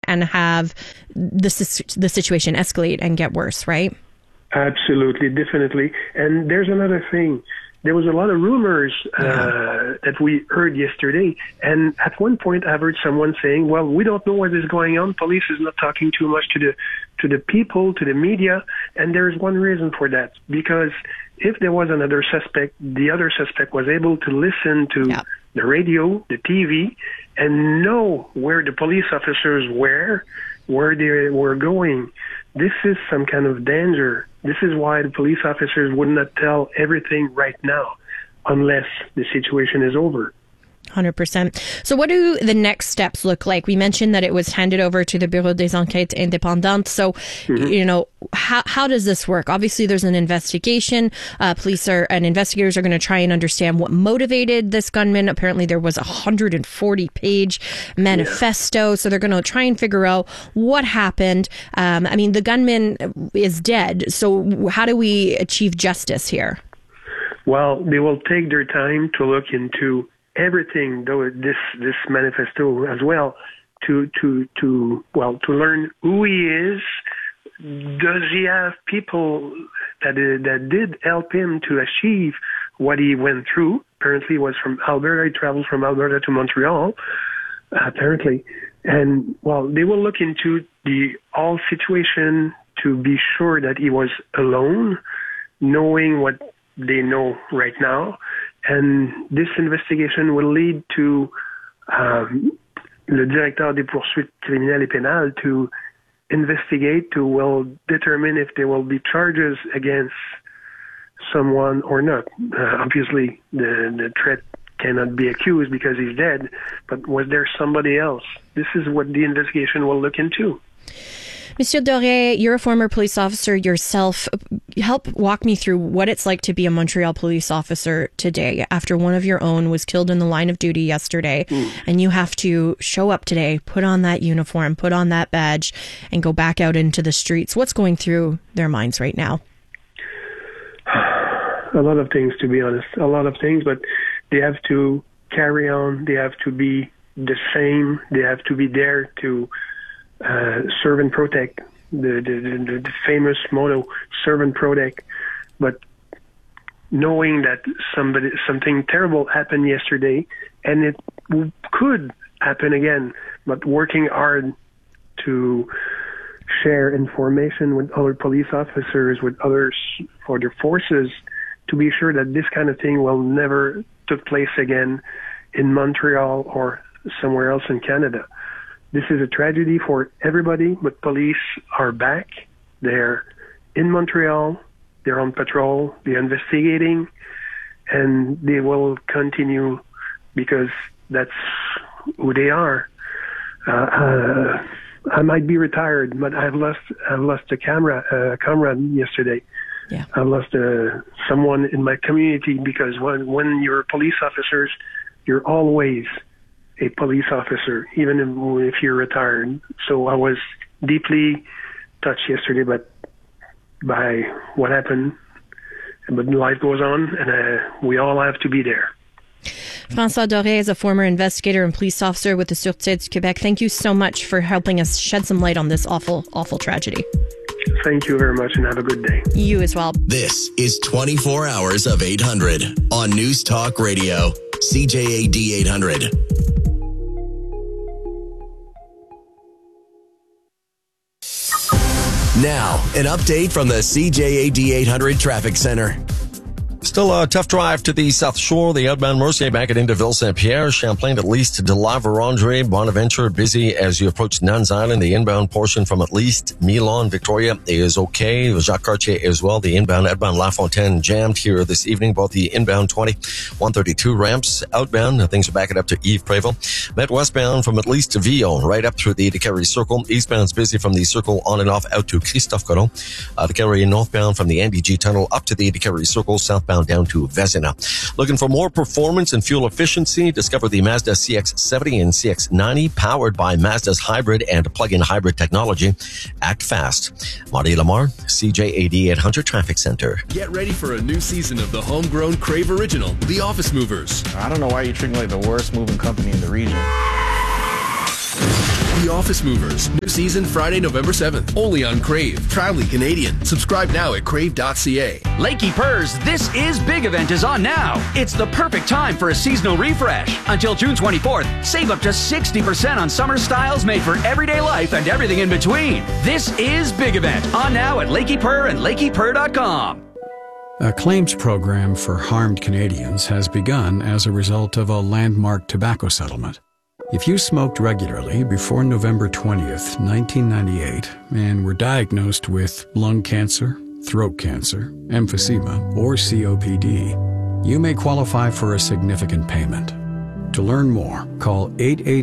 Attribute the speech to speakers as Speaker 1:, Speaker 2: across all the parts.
Speaker 1: and have the situation escalate and get worse, right?
Speaker 2: Absolutely, definitely. And there's another thing. There was a lot of rumors that we heard yesterday. And at one point, I've heard someone saying, well, we don't know what is going on. Police is not talking too much to the people, to the media. And there's one reason for that. Because if there was another suspect, the other suspect was able to listen to the radio, the TV, and know where the police officers were, where they were going. This is some kind of danger. This is why the police officers would not tell everything right now unless the situation is over.
Speaker 1: 100%. So what do the next steps look like? We mentioned that it was handed over to the Bureau des Enquêtes Indépendantes. So, how does this work? Obviously, there's an investigation. Investigators are going to try and understand what motivated this gunman. Apparently, there was a 140-page manifesto. So they're going to try and figure out what happened. The gunman is dead. So how do we achieve justice here?
Speaker 2: Well, they will take their time to look into everything, though this manifesto as well, to learn who he is. Does he have people that did help him to achieve what he went through? Apparently, he was from Alberta. He traveled from Alberta to Montreal. Apparently, and they will look into the whole situation to be sure that he was alone, knowing what they know right now. And this investigation will lead to le directeur des poursuites criminelles et pénales to investigate, will determine if there will be charges against someone or not. Obviously, the threat cannot be accused because he's dead, but was there somebody else? This is what the investigation will look into.
Speaker 1: Monsieur Doré, you're a former police officer yourself. Help walk me through what it's like to be a Montreal police officer today after one of your own was killed in the line of duty yesterday, and you have to show up today, put on that uniform, put on that badge, and go back out into the streets. What's going through their minds right now?
Speaker 2: A lot of things, to be honest. A lot of things, but they have to carry on. They have to be the same. They have to be there to serve and protect, the famous motto, serve and protect. But knowing that something terrible happened yesterday, and it could happen again, but working hard to share information with other police officers, with others for their forces, to be sure that this kind of thing will never take place again in Montreal or somewhere else in Canada. This is a tragedy for everybody, but police are back. They're in Montreal. They're on patrol. They're investigating, and they will continue because that's who they are. I might be retired, but I've lost a comrade yesterday.
Speaker 1: Yeah.
Speaker 2: I lost someone in my community because when you're police officers, you're always a police officer, even if you're retired. So I was deeply touched yesterday by what happened. But life goes on, and we all have to be there.
Speaker 1: François Doré is a former investigator and police officer with the Sûreté du Québec. Thank you so much for helping us shed some light on this awful, awful tragedy.
Speaker 2: Thank you very much, and have a good day.
Speaker 1: You as well.
Speaker 3: This is 24 Hours of 800 on News Talk Radio, CJAD 800. Now, an update from the CJAD 800 Traffic Center.
Speaker 4: Still a tough drive to the South Shore. The outbound Mercier back into Ville-Saint-Pierre. Champlain at least to La Vérendrye. Bonaventure busy as you approach Nuns Island. The inbound portion from at least Milan, Victoria is okay. Jacques Cartier as well. The inbound, outbound La Fontaine jammed here this evening. Both the inbound 132 ramps. Outbound, things are backing up to Yves Préville. Met westbound from at least Ville right up through the Décarie Circle. Eastbound's busy from the circle on and off out to Christophe Colomb. Décarie northbound from the Andy G Tunnel up to the Décarie Circle. Southbound down to Vezina. Looking for more performance and fuel efficiency? Discover the Mazda CX-70 and CX-90 powered by Mazda's hybrid and plug-in hybrid technology. Act fast. Marty Lamar, CJAD 800 Traffic Center.
Speaker 5: Get ready for a new season of the homegrown Crave original, The Office Movers.
Speaker 6: I don't know why you treat me like the worst moving company in the region.
Speaker 5: The Office Movers. New season Friday, November 7th. Only on Crave. Proudly Canadian. Subscribe now at crave.ca.
Speaker 6: Lakey Purrs, This Is Big event is on now. It's the perfect time for a seasonal refresh. Until June 24th, save up to 60% on summer styles made for everyday life and everything in between. This Is Big event on now at Lakey Purr and LakeyPurr.com.
Speaker 7: A claims program for harmed Canadians has begun as a result of a landmark tobacco settlement. If you smoked regularly before November 20th, 1998, and were diagnosed with lung cancer, throat cancer, emphysema, or COPD, you may qualify for a significant payment. To learn more, call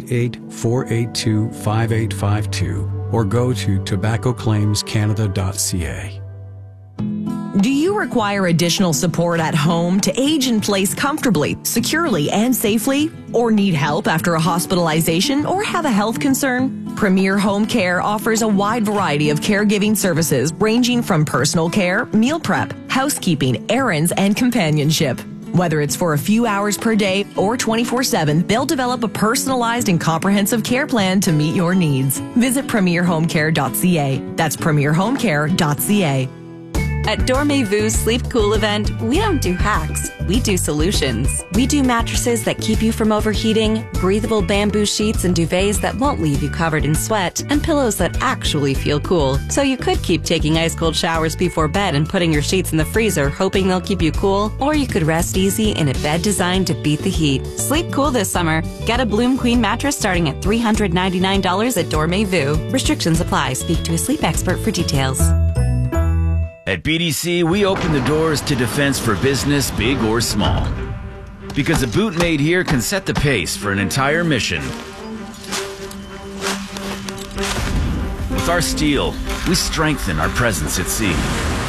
Speaker 7: 888-482-5852 or go to tobaccoclaimscanada.ca.
Speaker 8: Do you require additional support at home to age in place comfortably, securely, and safely? Or need help after a hospitalization or have a health concern? Premier Home Care offers a wide variety of caregiving services ranging from personal care, meal prep, housekeeping, errands, and companionship. Whether it's for a few hours per day or 24/7, they'll develop a personalized and comprehensive care plan to meet your needs. Visit premierhomecare.ca. That's premierhomecare.ca.
Speaker 9: At Dormez-Vu's Sleep Cool event, we don't do hacks, we do solutions. We do mattresses that keep you from overheating, breathable bamboo sheets and duvets that won't leave you covered in sweat, and pillows that actually feel cool. So you could keep taking ice-cold showers before bed and putting your sheets in the freezer hoping they'll keep you cool, or you could rest easy in a bed designed to beat the heat. Sleep cool this summer. Get a Bloom Queen mattress starting at $399 at Dormez-Vu. Restrictions apply. Speak to a sleep expert for details.
Speaker 10: At BDC, we open the doors to defense for business, big or small. Because a boot made here can set the pace for an entire mission. With our steel, we strengthen our presence at sea.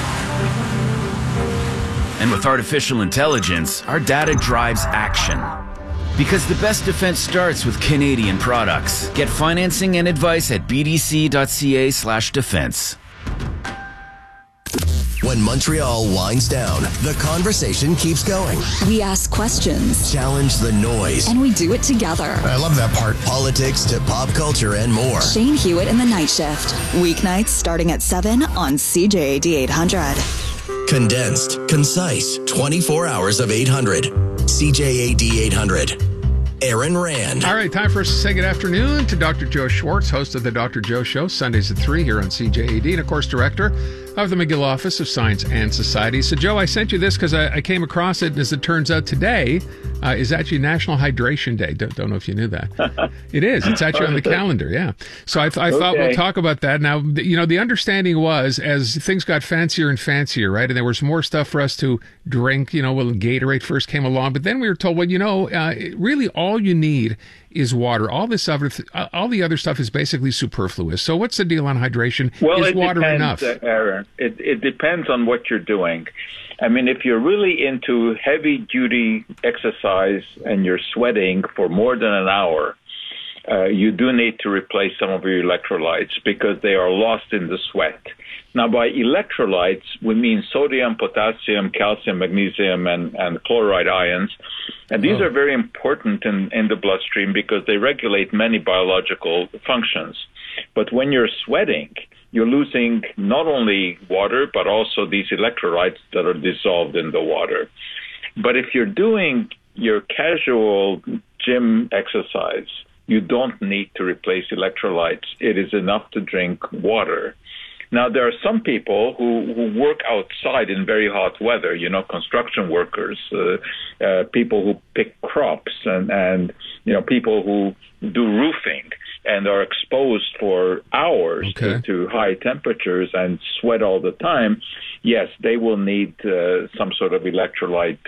Speaker 10: And with artificial intelligence, our data drives action. Because the best defense starts with Canadian products. Get financing and advice at bdc.ca/defense.
Speaker 3: When Montreal winds down, the conversation keeps going.
Speaker 11: We ask questions.
Speaker 3: Challenge the noise.
Speaker 11: And we do it together.
Speaker 3: I love that part. Politics to pop culture and more.
Speaker 11: Shane Hewitt in the Night Shift. Weeknights starting at 7 on CJAD 800.
Speaker 3: Condensed, concise, 24 hours of 800. CJAD 800. Aaron Rand.
Speaker 12: All right, time for us to say good afternoon to Dr. Joe Schwartz, host of the Dr. Joe Show, Sundays at 3 here on CJAD, and of course, director of the McGill Office of Science and Society. So, Joe, I sent you this because I came across it, and as it turns out, today is actually National Hydration Day. Don't know if you knew that. It is. It's actually on the calendar, yeah. So I thought we'll talk about that. Now, the understanding was, as things got fancier and fancier, right, and there was more stuff for us to drink, when Gatorade first came along, but then we were told, really all you need is water. All the other stuff is basically superfluous. So what's the deal on hydration?
Speaker 13: Well,
Speaker 12: is water enough?
Speaker 13: Aaron, it depends on what you're doing. I mean, if you're really into heavy-duty exercise and you're sweating for more than an hour, you do need to replace some of your electrolytes because they are lost in the sweat. Now, by electrolytes, we mean sodium, potassium, calcium, magnesium, and chloride ions. And these are very important in the bloodstream because they regulate many biological functions. But when you're sweating, you're losing not only water, but also these electrolytes that are dissolved in the water. But if you're doing your casual gym exercise, you don't need to replace electrolytes. It is enough to drink water. Now, there are some people who work outside in very hot weather, construction workers, people who pick crops, and people who do roofing and are exposed for hours to high temperatures and sweat all the time. Yes, they will need some sort of electrolyte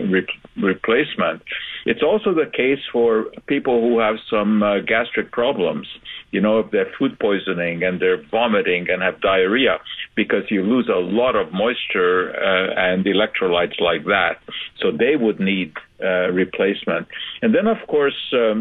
Speaker 13: replacement. It's also the case for people who have some gastric problems. If they're food poisoning and they're vomiting and have diarrhea, because you lose a lot of moisture and electrolytes like that. So they would need replacement. And then, of course,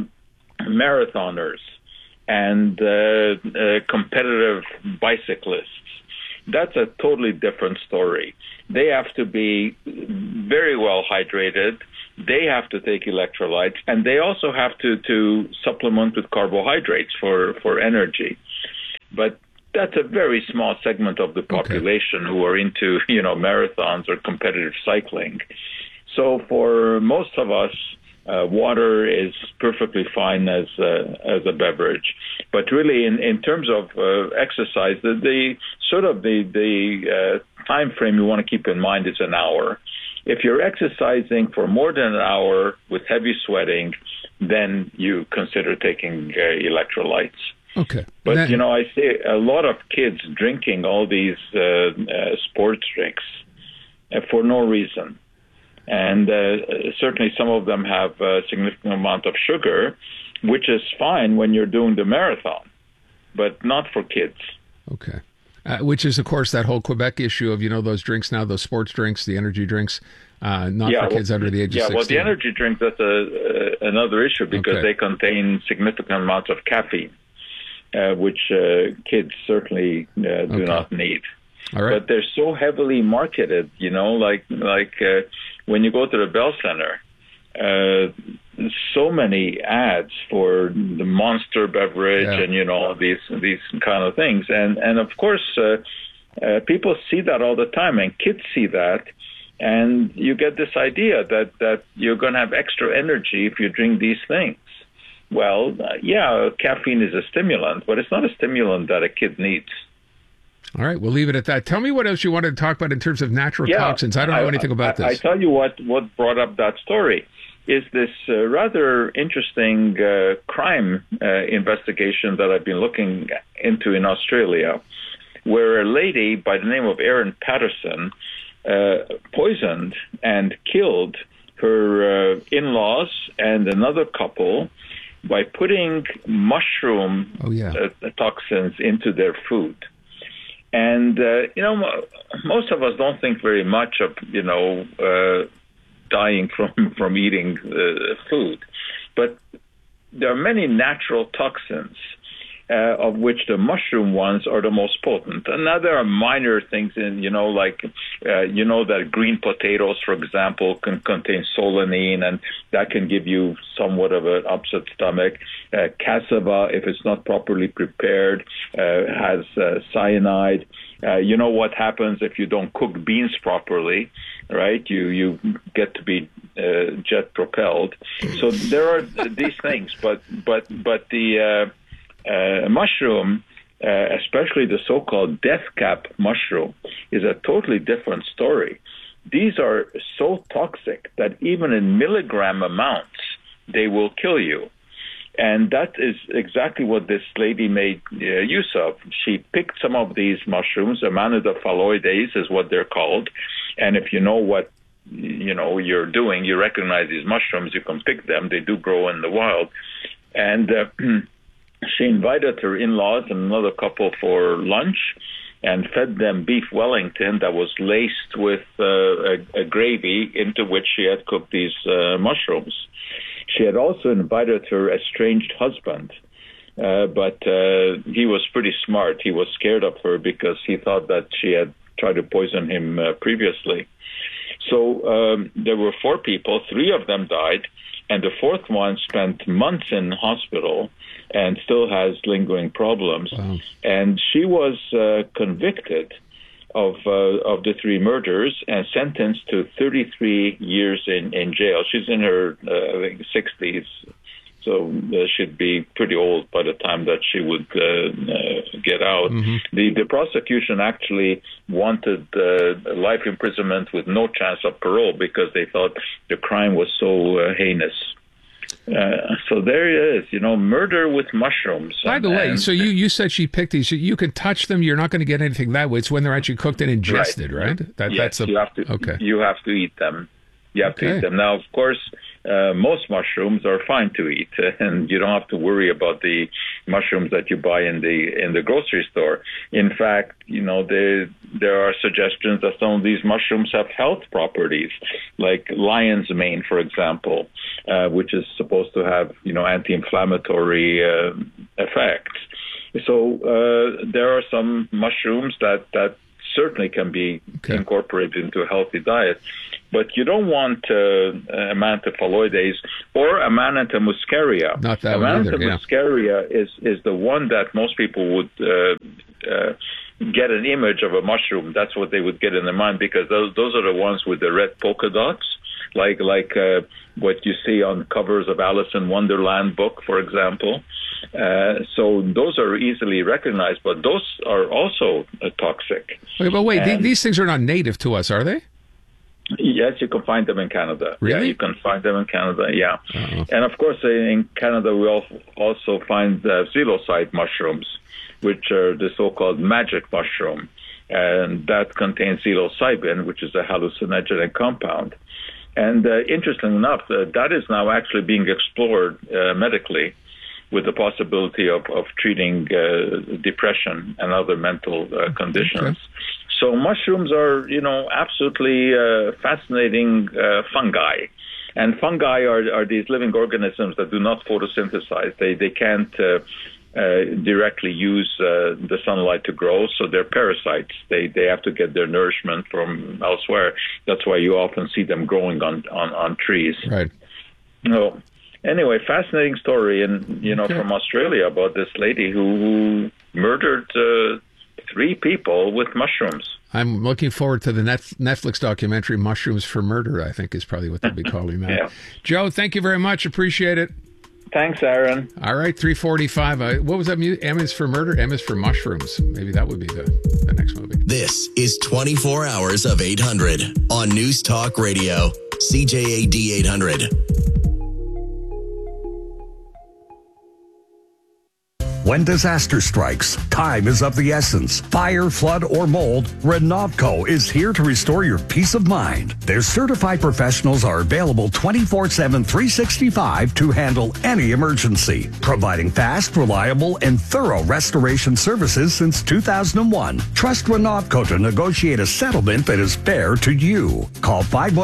Speaker 13: marathoners and competitive bicyclists. That's a totally different story. They have to be very well hydrated. they have to take electrolytes, and they also have to supplement with carbohydrates for energy. But that's a very small segment of the population who are into, marathons or competitive cycling. So for most of us, water is perfectly fine as a beverage. But really, in terms of exercise, the time frame you want to keep in mind is an hour. If you're exercising for more than an hour with heavy sweating, then you consider taking electrolytes.
Speaker 12: Okay.
Speaker 13: But, I see a lot of kids drinking all these sports drinks for no reason. And certainly some of them have a significant amount of sugar, which is fine when you're doing the marathon, but not for kids.
Speaker 12: Okay. Which is, of course, that whole Quebec issue of, those drinks now, those sports drinks, the energy drinks, not for kids under the age of 16.
Speaker 13: Well, the energy drinks, that's another issue because they contain significant amounts of caffeine, which kids certainly do not need.
Speaker 12: All right.
Speaker 13: But they're so heavily marketed, like when you go to the Bell Center, so many ads for the Monster beverage and these kind of things, and of course people see that all the time, and kids see that, and you get this idea that you're going to have extra energy if you drink these things. Well, caffeine is a stimulant, but it's not a stimulant that a kid needs.
Speaker 12: All right, we'll leave it at that. Tell me what else you wanted to talk about in terms of natural toxins. I don't know anything about this.
Speaker 13: I tell you what brought up that story is this rather interesting crime investigation that I've been looking into in Australia, where a lady by the name of Erin Patterson poisoned and killed her in-laws and another couple by putting mushroom toxins into their food. And, most of us don't think very much of, dying from eating food. But there are many natural toxins, of which the mushroom ones are the most potent. And now there are minor things in, that green potatoes, for example, can contain solanine, and that can give you somewhat of an upset stomach. Cassava, if it's not properly prepared, has cyanide. What happens if you don't cook beans properly, right? You get to be jet propelled. So there are these things, but the mushroom, especially the so-called death cap mushroom, is a totally different story. These are so toxic that even in milligram amounts, they will kill you. And that is exactly what this lady made use of. She picked some of these mushrooms, Amanita phalloides is what they're called. And if you know what you're doing, you recognize these mushrooms, you can pick them. They do grow in the wild. And she invited her in-laws and another couple for lunch and fed them beef Wellington that was laced with a gravy into which she had cooked these mushrooms. She had also invited her estranged husband, but he was pretty smart. He was scared of her because he thought that she had tried to poison him previously. So there were 4 people, 3 of them died, and the 4th one spent months in hospital and still has lingering problems. Wow. And she was convicted of the 3 murders and sentenced to 33 years in jail. She's in her 60s, so she'd be pretty old by the time that she would get out. Mm-hmm. The prosecution actually wanted life imprisonment with no chance of parole because they thought the crime was so heinous. So there it is, murder with mushrooms.
Speaker 12: By the way, so you said she picked these. You can touch them. You're not going to get anything that way. It's when they're actually cooked and ingested, right?
Speaker 13: Yes, you have to eat them. You have to eat them. Now, of course, most mushrooms are fine to eat, and you don't have to worry about the mushrooms that you buy in the grocery store. In fact, there are suggestions that some of these mushrooms have health properties, like lion's mane, for example, which is supposed to have anti-inflammatory effects. So there are some mushrooms that certainly can be incorporated into a healthy diet. But you don't want Amanita phalloides or Amanita muscaria.
Speaker 12: Not that one either, yeah.
Speaker 13: Muscaria is the one that most people would get an image of a mushroom. That's what they would get in their mind, because those are the ones with the red polka dots, like what you see on covers of Alice in Wonderland book, for example. So those are easily recognized, but those are also toxic.
Speaker 12: Wait, these things are not native to us, are they?
Speaker 13: Yes, you can find them in Canada.
Speaker 12: Really?
Speaker 13: Yeah, you can find them in Canada, yeah.
Speaker 12: Uh-oh.
Speaker 13: And of course, in Canada, we also find psilocybe mushrooms, which are the so-called magic mushroom. And that contains psilocybin, which is a hallucinogenic compound. And interestingly enough, that is now actually being explored medically, with the possibility of treating depression and other mental conditions. Okay. So mushrooms are, absolutely fascinating fungi. And fungi are these living organisms that do not photosynthesize. They can't directly use the sunlight to grow, so they're parasites. They have to get their nourishment from elsewhere. That's why you often see them growing on trees.
Speaker 12: Right.
Speaker 13: No. Anyway, fascinating story, and from Australia about this lady who murdered 3 people with mushrooms.
Speaker 12: I'm looking forward to the Netflix documentary "Mushrooms for Murder." I think is probably what they'll be calling that.
Speaker 13: Yeah.
Speaker 12: Joe, thank you very much. Appreciate it.
Speaker 13: Thanks, Aaron.
Speaker 12: All right, 3:45. What was that music? M is for murder. M is for mushrooms. Maybe that would be the next movie.
Speaker 3: This is 24 Hours of 800 on News Talk Radio, CJAD 800.
Speaker 14: When disaster strikes, time is of the essence. Fire, flood, or mold, Renovco is here to restore your peace of mind. Their certified professionals are available 24/7, 365 to handle any emergency, providing fast, reliable, and thorough restoration services since 2001. Trust Renovco to negotiate a settlement that is fair to you. Call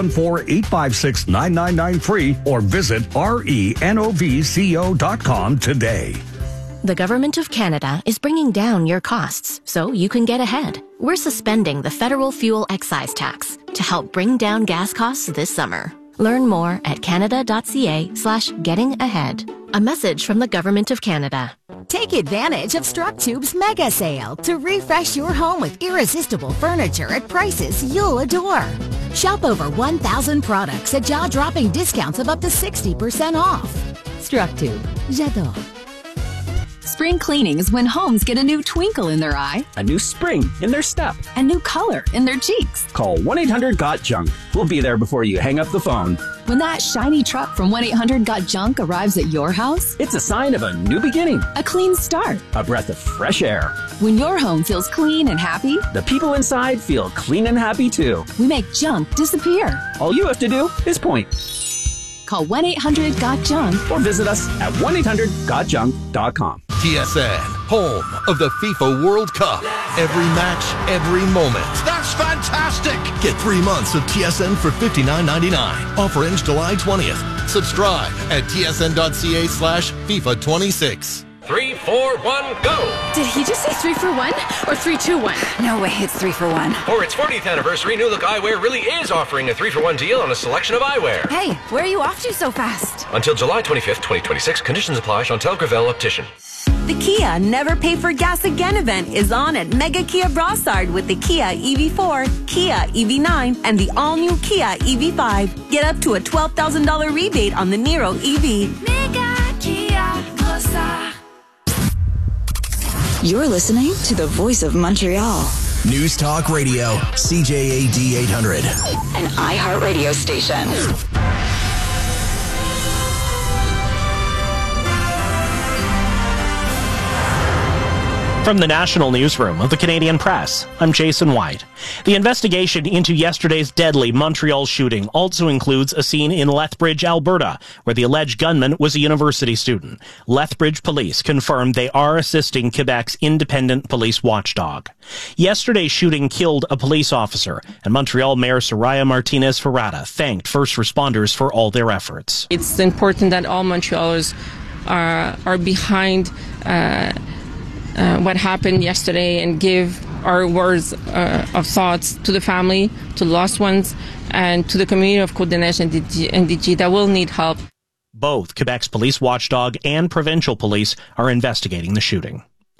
Speaker 14: 514-856-9993 or visit renovco.com today.
Speaker 15: The Government of Canada is bringing down your costs so you can get ahead. We're suspending the federal fuel excise tax to help bring down gas costs this summer. Learn more at canada.ca/gettingahead. A message from the Government of Canada.
Speaker 16: Take advantage of StrucTube's mega sale to refresh your home with irresistible furniture at prices you'll adore. Shop over 1,000 products at jaw-dropping discounts of up to 60% off. StrucTube. J'adore.
Speaker 17: Spring cleaning is when homes get a new twinkle in their eye,
Speaker 18: a new spring in their step,
Speaker 17: a new color in their cheeks.
Speaker 18: Call 1-800-GOT-JUNK. We'll be there before you hang up the phone.
Speaker 17: When that shiny truck from 1-800-GOT-JUNK arrives at your house,
Speaker 18: it's a sign of a new beginning,
Speaker 17: a clean start,
Speaker 18: a breath of fresh air.
Speaker 17: When your home feels clean and happy,
Speaker 18: the people inside feel clean and happy too.
Speaker 17: We make junk disappear.
Speaker 18: All you have to do is point.
Speaker 17: Call 1-800-GOT-JUNK
Speaker 18: or visit us at 1-800-GOTJUNK.com.
Speaker 19: TSN, home of the FIFA World Cup. Every match, every moment.
Speaker 20: That's fantastic!
Speaker 19: Get 3 months of TSN for $59.99. Offer ends July 20th. Subscribe at tsn.ca/FIFA26.
Speaker 21: 3, 4, 1, go!
Speaker 22: Did he just say 3 for 1 or 3, 2, 1?
Speaker 23: No way, it's 3 for 1.
Speaker 21: For its 40th anniversary, New Look Eyewear really is offering a 3-for-1 deal on a selection of eyewear.
Speaker 23: Hey, where are you off to so fast?
Speaker 21: Until July 25th, 2026. Conditions apply. Chantel Gravel, Optician.
Speaker 9: The Kia Never Pay for Gas Again event is on at Mega Kia Brossard with the Kia EV4, Kia EV9, and the all-new Kia EV5. Get up to a $12,000 rebate on the Niro EV.
Speaker 24: Mega Kia Brossard.
Speaker 11: You're listening to the Voice of Montreal.
Speaker 3: News Talk Radio, CJAD 800.
Speaker 11: An iHeartRadio station.
Speaker 25: From the National Newsroom of the Canadian Press, I'm Jason White. The investigation into yesterday's deadly Montreal shooting also includes a scene in Lethbridge, Alberta, where the alleged gunman was a university student. Lethbridge police confirmed they are assisting Quebec's independent police watchdog. Yesterday's shooting killed a police officer, and Montreal Mayor Soraya Martinez-Ferrada thanked first responders for all their efforts.
Speaker 26: It's important that all Montrealers are behind what happened yesterday and give our words of thoughts to the family, to the lost ones, and to the community of Côte-des-Neiges and NDG that will need help.
Speaker 25: Both Quebec's police watchdog and provincial police are investigating the shooting.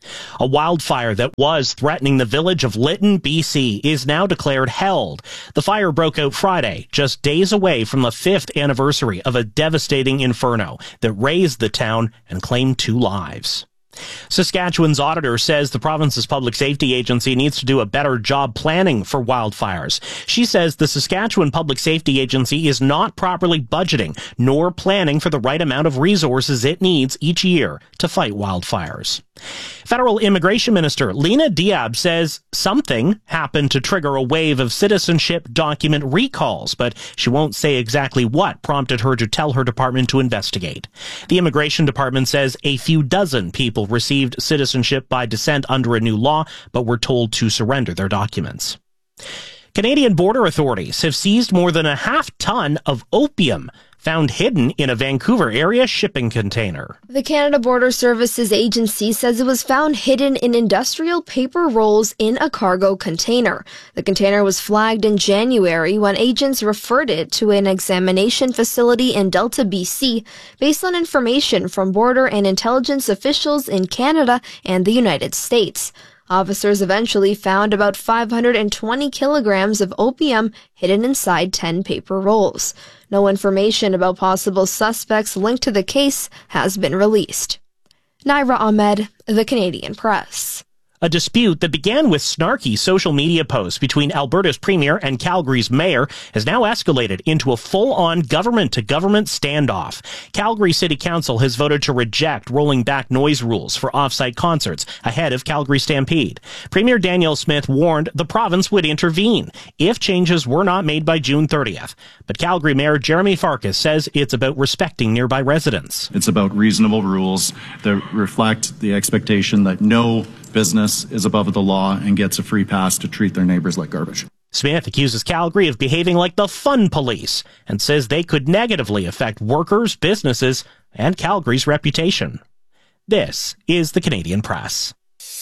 Speaker 25: A wildfire that was threatening the village of Lytton, BC, is now declared held. The fire broke out Friday, just days away from the 5th anniversary of a devastating inferno that razed the town and claimed 2 lives. Saskatchewan's auditor says the province's public safety agency needs to do a better job planning for wildfires. She says the Saskatchewan Public Safety Agency is not properly budgeting nor planning for the right amount of resources it needs each year to fight wildfires. Federal Immigration Minister Lena Diab says something happened to trigger a wave of citizenship document recalls, but she won't say exactly what prompted her to tell her department to investigate. The Immigration Department says a few dozen people received citizenship by descent under a new law, but were told to surrender their documents. Canadian border authorities have seized more than a half-ton of opium found hidden in a Vancouver area shipping container.
Speaker 1: The Canada Border Services Agency says it was found hidden in industrial paper rolls in a cargo container. The container was flagged in January when agents referred it to an examination facility in Delta, BC, based on information from border and intelligence officials in Canada and the United States. Officers eventually found about 520 kilograms of opium hidden inside 10 paper rolls. No information about possible suspects linked to the case has been released. Naira Ahmed, The Canadian Press.
Speaker 25: A dispute that began with snarky social media posts between Alberta's premier and Calgary's mayor has now escalated into a full-on government-to-government standoff. Calgary City Council has voted to reject rolling back noise rules for off-site concerts ahead of Calgary Stampede. Premier Danielle Smith warned the province would intervene if changes were not made by June 30th. But Calgary Mayor Jeremy Farkas says it's about respecting nearby residents.
Speaker 2: It's about reasonable rules that reflect the expectation that no business is above the law and gets a free pass to treat their neighbors like garbage.
Speaker 25: Smith accuses Calgary of behaving like the fun police and says they could negatively affect workers, businesses, and Calgary's reputation. This is the Canadian Press.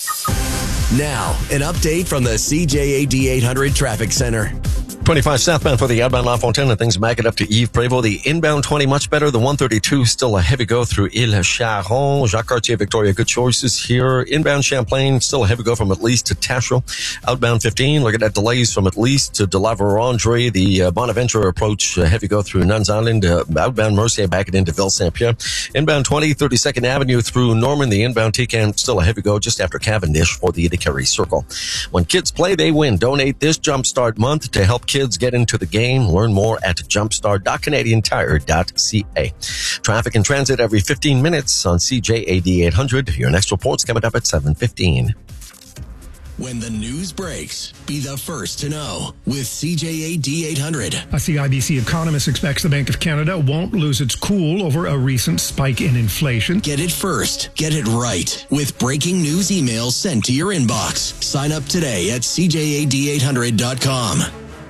Speaker 3: Now, an update from the CJAD 800 Traffic Center.
Speaker 4: 25 southbound for the outbound La Fontaine, and things back it up to Yves Prévost. The inbound 20 much better. The 132 still a heavy go through Ile Charon. Jacques Cartier, Victoria, good choices here. Inbound Champlain, still a heavy go from at least to Tachereau. Outbound 15, look at that delays from at least to De La Vérendrye. The Bonaventure approach, heavy go through Nuns Island. Outbound Mercier back it into Ville Saint-Pierre. Inbound 20, 32nd Avenue through Norman. The inbound Tecan, still a heavy go just after Cavendish for the Carey Circle. When kids play, they win. Donate this Jumpstart month to help kids get into the game. Learn more at jumpstart.canadiantire.ca. Traffic and transit every 15 minutes on CJAD 800. Your next report's coming up at 7:15.
Speaker 3: When the news breaks, be the first to know with CJAD 800.
Speaker 5: A CIBC economist expects the Bank of Canada won't lose its cool over a recent spike in inflation.
Speaker 3: Get it first. Get it right. With breaking news emails sent to your inbox. Sign up today at CJAD800.com.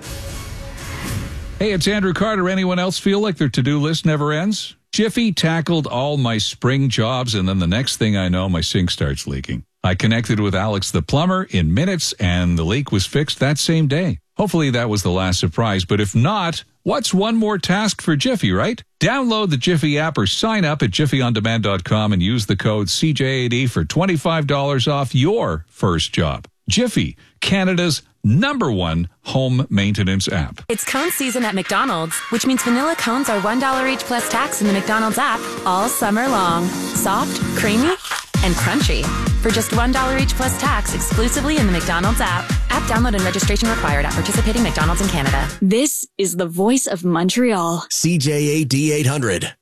Speaker 6: Hey, it's Andrew Carter. Anyone else feel like their to-do list never ends? Jiffy tackled all my spring jobs, and then the next thing I know, my sink starts leaking. I connected with Alex the plumber in minutes, and the leak was fixed that same day. Hopefully that was the last surprise, but if not, what's one more task for Jiffy, right? Download the Jiffy app or sign up at jiffyondemand.com and use the code CJAD for $25 off your first job. Jiffy, Canada's #1 home maintenance app.
Speaker 9: It's cone season at McDonald's, which means vanilla cones are $1 each plus tax in the McDonald's app all summer long. Soft, creamy, and crunchy. For just $1 each plus tax exclusively in the McDonald's app. App download and registration required at participating McDonald's in Canada.
Speaker 11: This is the voice of Montreal.
Speaker 3: CJAD 800.